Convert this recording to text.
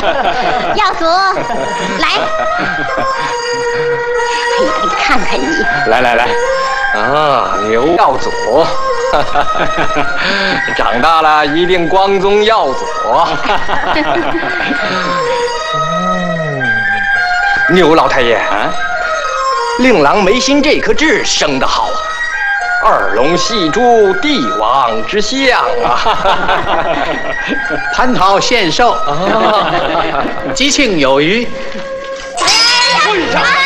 耀祖，来，哎呀，你看看你， 来，啊，牛耀祖，长大了一定光宗耀祖。牛老太爷啊，令郎眉心这颗痣生得好啊，二龙戏珠，帝王之相啊！ 蟠桃献寿，吉庆有余。 哎呀！